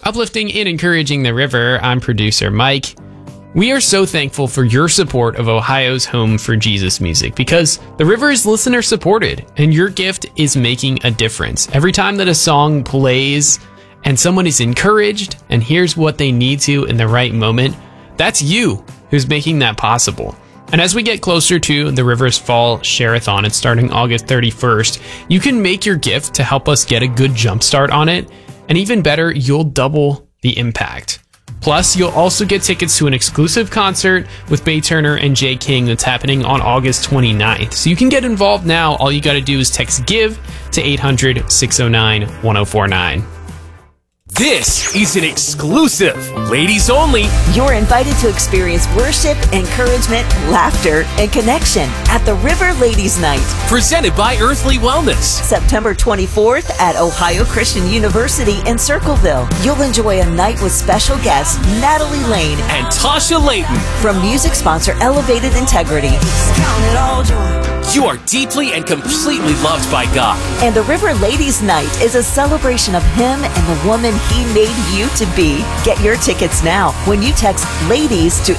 Uplifting and encouraging the river, I'm producer Mike. We are so thankful for your support of Ohio's Home for Jesus music because the river is listener supported and your gift is making a difference. Every time that a song plays and someone is encouraged and hears what they need to in the right moment, that's you who's making that possible. And as we get closer to the River's Fall Share-a-thon, it's starting August 31st, you can make your gift to help us get a good jump start on it. And even better, you'll double the impact. Plus, you'll also get tickets to an exclusive concert with Bay Turner and Jay King that's happening on August 29th. So you can get involved now. All you got to do is text GIVE to 800-609-1049. This is an exclusive, ladies only. You're invited to experience worship, encouragement, laughter, and connection at the River Ladies Night. Presented by Earthly Wellness. September 24th at Ohio Christian University in Circleville. You'll enjoy a night with special guests Natalie Lane and Tasha Layton. From music sponsor Elevated Integrity. You are deeply and completely loved by God. And the River Ladies Night is a celebration of Him and the woman He made you to be. Get your tickets now when you text LADIES to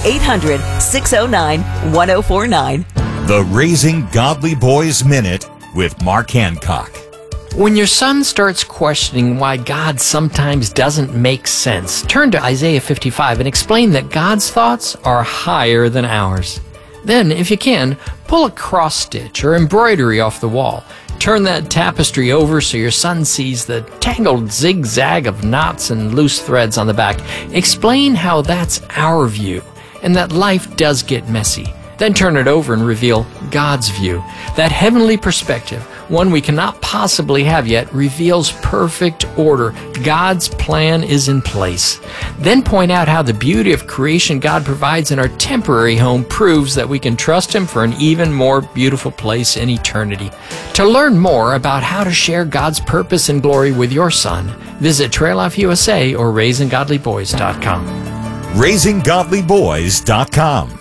800-609-1049. The Raising Godly Boys Minute with Mark Hancock. When your son starts questioning why God sometimes doesn't make sense, turn to Isaiah 55 and explain that God's thoughts are higher than ours. Then, if you can, pull a cross stitch or embroidery off the wall. Turn that tapestry over so your son sees the tangled zigzag of knots and loose threads on the back. Explain how that's our view and that life does get messy. Then turn it over and reveal God's view. That heavenly perspective, one we cannot possibly have yet, reveals perfect order. God's plan is in place. Then point out how the beauty of creation God provides in our temporary home proves that we can trust Him for an even more beautiful place in eternity. To learn more about how to share God's purpose and glory with your son, visit Trail Life USA or RaisingGodlyBoys.com. RaisingGodlyBoys.com.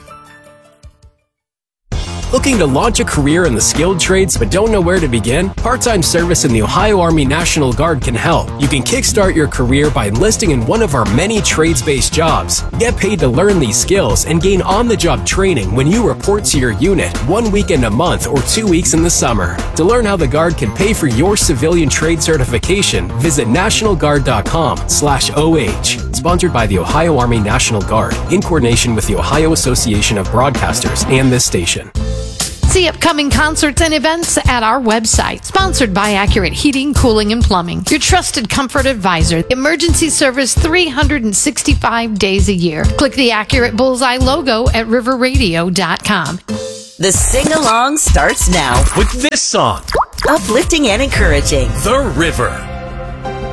Looking to launch a career in the skilled trades but don't know where to begin? Part-time service in the Ohio Army National Guard can help. You can kickstart your career by enlisting in one of our many trades-based jobs. Get paid to learn these skills and gain on-the-job training when you report to your unit 1 weekend a month or 2 weeks in the summer. To learn how the Guard can pay for your civilian trade certification, visit nationalguard.com/OH. Sponsored by the Ohio Army National Guard in coordination with the Ohio Association of Broadcasters and this station. See upcoming concerts and events at our website. Sponsored by Accurate Heating, Cooling, and Plumbing. Your trusted comfort advisor. Emergency service 365 days a year. Click the Accurate Bullseye logo at riverradio.com. The sing-along starts now With this song, uplifting and encouraging. The River.